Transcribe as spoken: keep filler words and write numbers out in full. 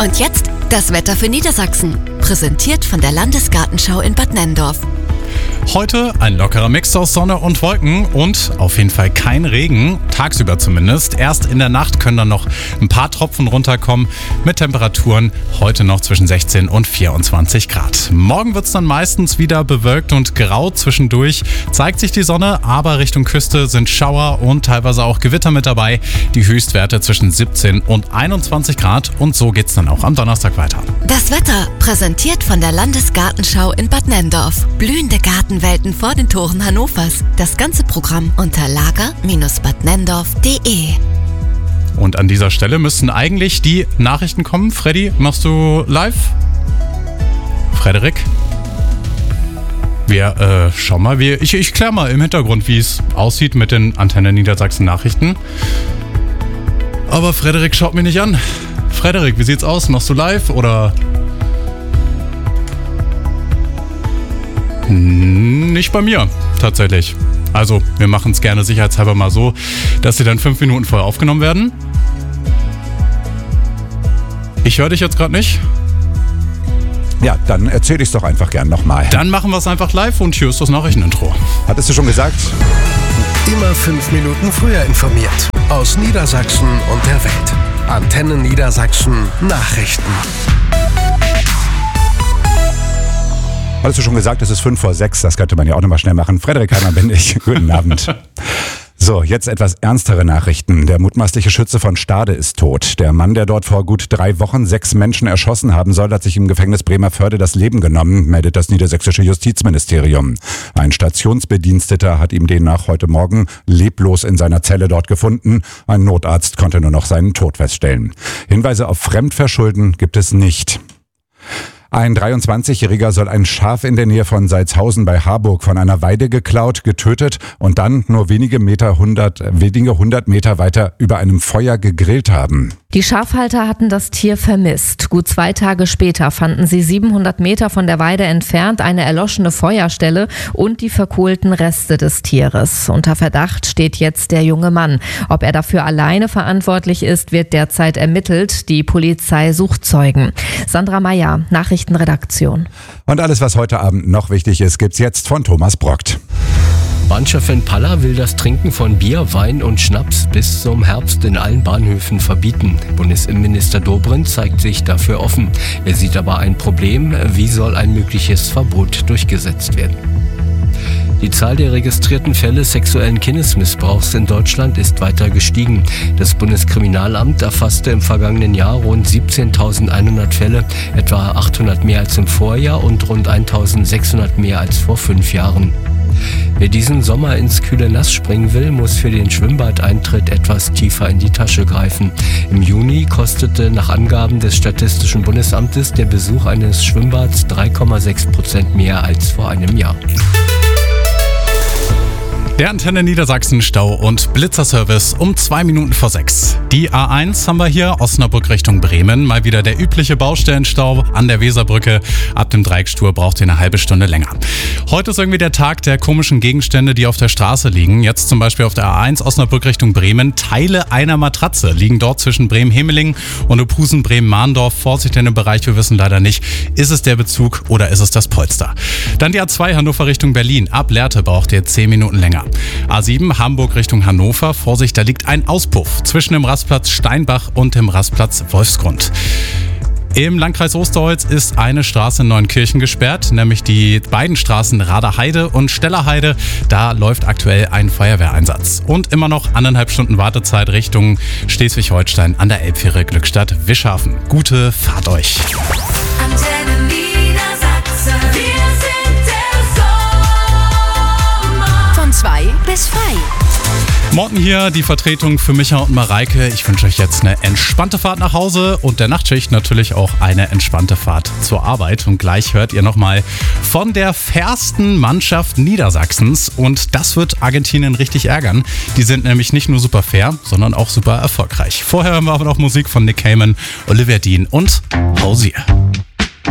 Und jetzt das Wetter für Niedersachsen. Präsentiert von der Landesgartenschau in Bad Nenndorf. Heute ein lockerer Mix aus Sonne und Wolken und auf jeden Fall kein Regen, tagsüber zumindest. Erst in der Nacht können dann noch ein paar Tropfen runterkommen mit Temperaturen heute noch zwischen sechzehn und vierundzwanzig Grad. Morgen wird es dann meistens wieder bewölkt und grau. Zwischendurch zeigt sich die Sonne, aber Richtung Küste sind Schauer und teilweise auch Gewitter mit dabei. Die Höchstwerte zwischen siebzehn und einundzwanzig Grad und so geht's dann auch am Donnerstag weiter. Das Wetter präsentiert von der Landesgartenschau in Bad Nenndorf. Blühende Gartenwelten vor den Toren Hannovers. Das ganze Programm unter lager Bindestrich bad nenndorf punkt de. Und an dieser Stelle müssten eigentlich die Nachrichten kommen. Freddy, machst du live? Frederik? Wir äh, schauen mal, wie, ich, ich kläre mal im Hintergrund, wie es aussieht mit den Antenne Niedersachsen Nachrichten. Aber Frederik schaut mich nicht an. Frederik, wie sieht's aus? Machst du live oder... Nicht bei mir, tatsächlich. Also, wir machen es gerne sicherheitshalber mal so, dass sie dann fünf Minuten vorher aufgenommen werden. Ich höre dich jetzt gerade nicht. Ja, dann erzähl ich's doch einfach gern nochmal. Dann machen wir es einfach live und hier ist das Nachrichtenintro. Hattest du schon gesagt? Immer fünf Minuten früher informiert. Aus Niedersachsen und der Welt. Antenne Niedersachsen Nachrichten. Hattest du schon gesagt, es ist fünf vor sechs, das könnte man ja auch nochmal schnell machen. Frederik Heimer bin ich. Guten Abend. So, jetzt etwas ernstere Nachrichten. Der mutmaßliche Schütze von Stade ist tot. Der Mann, der dort vor gut drei Wochen sechs Menschen erschossen haben soll, hat sich im Gefängnis Bremervörde das Leben genommen, meldet das niedersächsische Justizministerium. Ein Stationsbediensteter hat ihm demnach heute Morgen leblos in seiner Zelle dort gefunden. Ein Notarzt konnte nur noch seinen Tod feststellen. Hinweise auf Fremdverschulden gibt es nicht. Ein dreiundzwanzigjähriger soll ein Schaf in der Nähe von Salzhausen bei Harburg von einer Weide geklaut, getötet und dann nur wenige Meter, hundert, wenige hundert Meter weiter über einem Feuer gegrillt haben. Die Schafhalter hatten das Tier vermisst. Gut zwei Tage später fanden sie siebenhundert Meter von der Weide entfernt eine erloschene Feuerstelle und die verkohlten Reste des Tieres. Unter Verdacht steht jetzt der junge Mann. Ob er dafür alleine verantwortlich ist, wird derzeit ermittelt. Die Polizei sucht Zeugen. Sandra Meyer, Nachrichtenredaktion. Und alles, was heute Abend noch wichtig ist, gibt's jetzt von Thomas Brockt. Bahnchefin Palla will das Trinken von Bier, Wein und Schnaps bis zum Herbst in allen Bahnhöfen verbieten. Bundesinnenminister Dobrindt zeigt sich dafür offen. Er sieht aber ein Problem. Wie soll ein mögliches Verbot durchgesetzt werden? Die Zahl der registrierten Fälle sexuellen Kindesmissbrauchs in Deutschland ist weiter gestiegen. Das Bundeskriminalamt erfasste im vergangenen Jahr rund siebzehntausendeinhundert Fälle, etwa achthundert mehr als im Vorjahr und rund eintausendsechshundert mehr als vor fünf Jahren. Wer diesen Sommer ins kühle Nass springen will, muss für den Schwimmbadeintritt etwas tiefer in die Tasche greifen. Im Juni kostete nach Angaben des Statistischen Bundesamtes der Besuch eines Schwimmbads drei Komma sechs Prozent mehr als vor einem Jahr. Der Antenne Niedersachsen Stau- und Blitzerservice um zwei Minuten vor sechs. Die A eins haben wir hier, Osnabrück Richtung Bremen. Mal wieder der übliche Baustellenstau an der Weserbrücke. Ab dem Dreieckstur braucht ihr eine halbe Stunde länger. Heute ist irgendwie der Tag der komischen Gegenstände, die auf der Straße liegen. Jetzt zum Beispiel auf der A eins Osnabrück Richtung Bremen. Teile einer Matratze liegen dort zwischen Bremen-Hemeling und Opusen-Bremen-Mahndorf. Vorsicht in dem Bereich, wir wissen leider nicht, ist es der Bezug oder ist es das Polster. Dann die A zwei Hannover Richtung Berlin. Ab Lehrte braucht ihr zehn Minuten länger. A sieben Hamburg Richtung Hannover. Vorsicht, da liegt ein Auspuff zwischen dem Rastplatz Steinbach und dem Rastplatz Wolfsgrund. Im Landkreis Osterholz ist eine Straße in Neunkirchen gesperrt, nämlich die beiden Straßen Raderheide und Stellerheide. Da läuft aktuell ein Feuerwehreinsatz. Und immer noch anderthalb Stunden Wartezeit Richtung Schleswig-Holstein an der Elbfähre Glückstadt-Wischhafen. Gute Fahrt euch! Antenne Niedersachsen, wir sind der Sommer. Von zwei bis frei. Morten hier, die Vertretung für Micha und Mareike. Ich wünsche euch jetzt eine entspannte Fahrt nach Hause und der Nachtschicht natürlich auch eine entspannte Fahrt zur Arbeit. Und gleich hört ihr nochmal von der fairsten Mannschaft Niedersachsens und das wird Argentinien richtig ärgern. Die sind nämlich nicht nur super fair, sondern auch super erfolgreich. Vorher hören wir aber noch Musik von Nick Cayman, Olivia Dean und Hosier.